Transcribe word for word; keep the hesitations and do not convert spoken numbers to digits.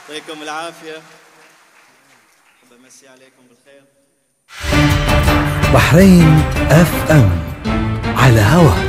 يعطيكم العافية. أحب أمسي عليكم بالخير. بحرين اف ام على هوا.